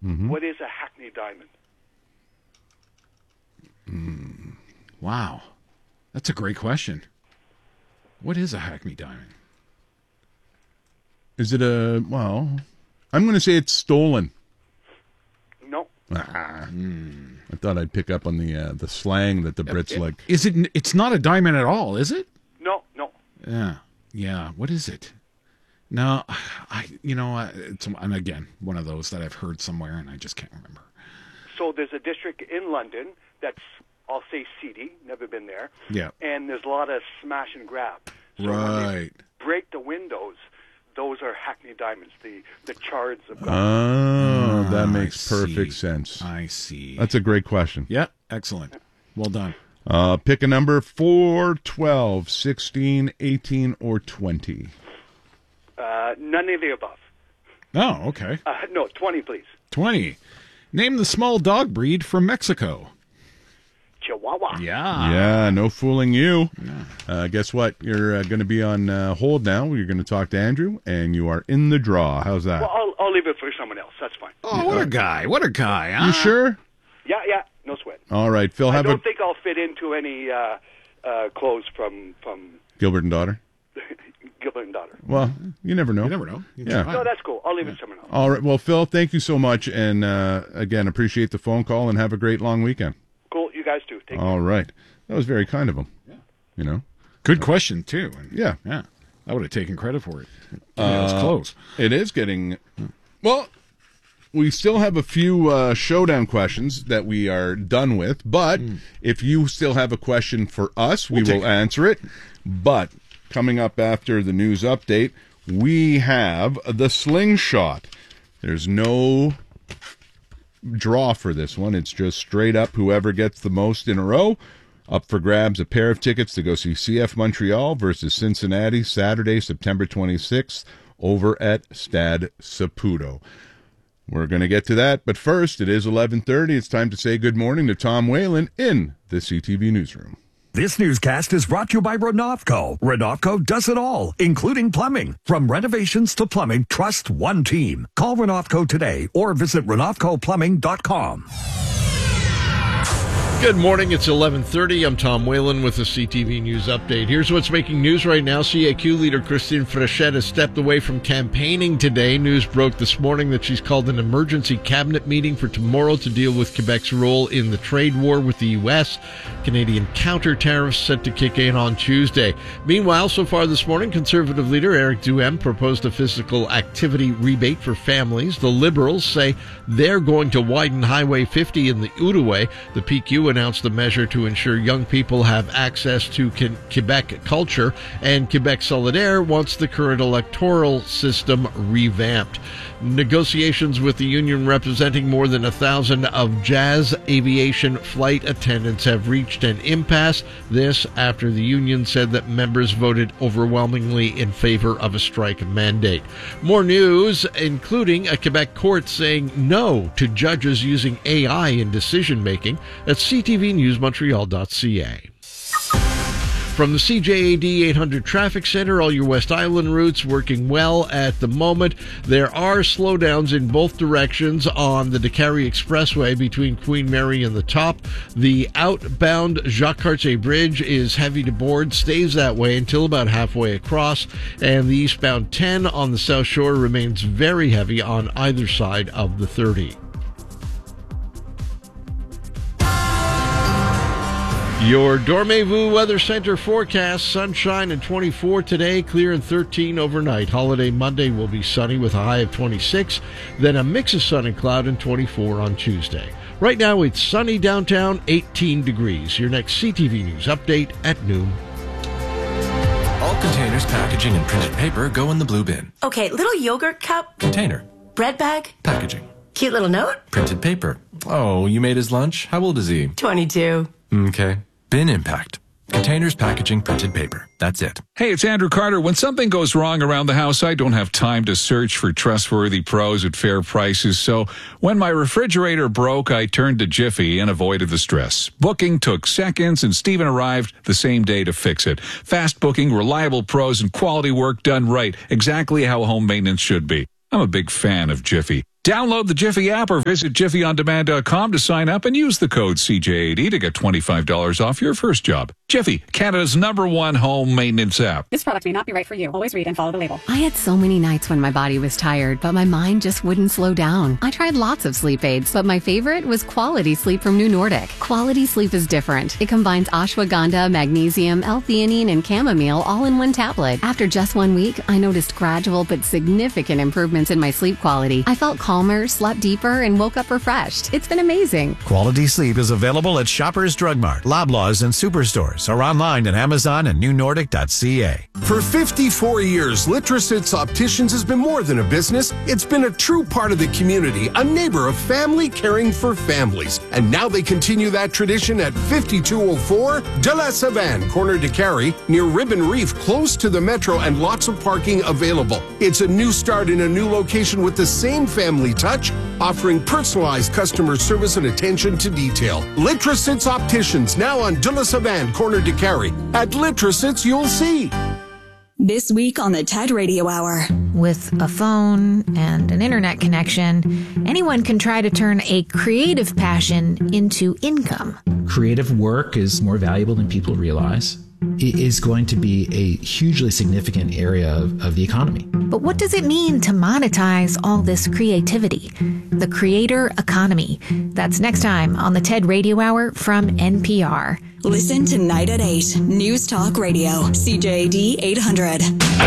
What is a Hackney diamond? Wow. That's a great question. What is a Hackney diamond? Is it I'm going to say it's stolen. No. I thought I'd pick up on the slang that the Brits like. Is it? It's not a diamond at all, is it? No. Yeah. What is it? No, it's, and again, one of those that I've heard somewhere and I just can't remember. So there's a district in London that's, I'll say, seedy. Never been there. Yeah. And there's a lot of smash and grab. So Right. when they break the windows, those are Hackney diamonds. The chards of gold. Oh, that makes I perfect see. sense. I see. That's a great question. Yeah, excellent. Well done. Pick a number: 4, 12, 16, 18, or 20. None of the above. Oh, okay. No, 20, please. 20. Name the small dog breed from Mexico. Chihuahua. Yeah, no fooling you. Guess what? You're going to be on hold now. You're going to talk to Andrew, and you are in the draw. How's that? Well, I'll leave it for someone else. That's fine. Oh, what a guy. What a guy, huh? You sure? Yeah, no sweat. All right, Phil. I don't think I'll fit into any clothes from Gilbert and Daughter. Gilbert and Daughter. Well, you never know. You never know. Yeah. No, that's cool. I'll leave it to someone else. All right. Well, Phil, thank you so much, and again, appreciate the phone call, and have a great long weekend. Cool. You guys too. Take care. All right. That was very kind of him. Yeah. You know. Good question, too. And Yeah. I would have taken credit for it. It was close. It is getting... Well, we still have a few showdown questions that we are done with, but if you still have a question for us, we will answer it. But coming up after the news update, we have the slingshot. There's no draw for this one. It's just straight up whoever gets the most in a row. Up for grabs, a pair of tickets to go see CF Montreal versus Cincinnati Saturday, September 26th over at Stade Saputo. We're going to get to that, but first, it is 11:30. It's time to say good morning to Tom Whalen in the CTV Newsroom. This newscast is brought to you by Renovco. Renovco does it all, including plumbing. From renovations to plumbing, trust one team. Call Renovco today or visit RenovcoPlumbing.com. Good morning. It's 11:30. I'm Tom Whalen with the CTV News Update. Here's what's making news right now. CAQ leader Christine Frechette has stepped away from campaigning today. News broke this morning that she's called an emergency cabinet meeting for tomorrow to deal with Quebec's role in the trade war with the U.S. Canadian counter tariffs set to kick in on Tuesday. Meanwhile, so far this morning, Conservative leader Eric Duhem proposed a physical activity rebate for families. The Liberals say they're going to widen Highway 50 in the Outaouais. The PQ announced a measure to ensure young people have access to Quebec culture, and Quebec Solidaire wants the current electoral system revamped. Negotiations with the union representing more than 1,000 of Jazz Aviation flight attendants have reached an impasse. This after the union said that members voted overwhelmingly in favor of a strike mandate. More news, including a Quebec court saying no to judges using AI in decision-making at ctvnewsmontreal.ca. From the CJAD 800 Traffic Center, all your West Island routes working well at the moment. There are slowdowns in both directions on the Décarie Expressway between Queen Mary and the Top. The outbound Jacques Cartier Bridge is heavy to board, stays that way until about halfway across, and the eastbound 10 on the South Shore remains very heavy on either side of the 30. Your Dormez-vous Weather Center forecast: sunshine and 24 today, clear and 13 overnight. Holiday Monday will be sunny with a high of 26, then a mix of sun and cloud and 24 on Tuesday. Right now it's sunny downtown, 18 degrees. Your next CTV News update at noon. All containers, packaging, and printed paper go in the blue bin. Okay, little yogurt cup. Container. Bread bag. Packaging. Cute little note. Printed paper. Oh, you made his lunch? How old is he? 22. Okay. Bin impact. Containers, packaging, printed paper. That's it. Hey, it's Andrew Carter. When something goes wrong around the house, I don't have time to search for trustworthy pros at fair prices. So when my refrigerator broke, I turned to Jiffy and avoided the stress. Booking took seconds, and Steven arrived the same day to fix it. Fast booking, reliable pros, and quality work done right. Exactly how home maintenance should be. I'm a big fan of Jiffy. Download the Jiffy app or visit jiffyondemand.com to sign up and use the code CJAD to get $25 off your first job. Jiffy, Canada's #1 home maintenance app. This product may not be right for you. Always read and follow the label. I had so many nights when my body was tired, but my mind just wouldn't slow down. I tried lots of sleep aids, but my favorite was Quality Sleep from New Nordic. Quality Sleep is different. It combines ashwagandha, magnesium, L-theanine, and chamomile all in one tablet. After just 1 week, I noticed gradual but significant improvements in my sleep quality. I felt calmer, slept deeper, and woke up refreshed. It's been amazing. Quality Sleep is available at Shoppers Drug Mart, Loblaws, and Superstores, or online at Amazon and newnordic.ca. For 54 years, Litrosits Opticians has been more than a business. It's been a true part of the community, a neighbor of family caring for families. And now they continue that tradition at 5204 De La Savane, corner de Carrie, near Ribbon Reef, close to the metro, and lots of parking available. It's a new start in a new location with the same family touch, offering personalized customer service and attention to detail. Litrosits Opticians, now on De La Savane, corner de Carrie. At Litrosits, you'll see. This week on the TED Radio Hour. With a phone and an internet connection, anyone can try to turn a creative passion into income. Creative work is more valuable than people realize. It is going to be a hugely significant area of the economy. But what does it mean to monetize all this creativity? The creator economy. That's next time on the TED Radio Hour from NPR. Listen tonight at 8. News Talk Radio, CJAD 800.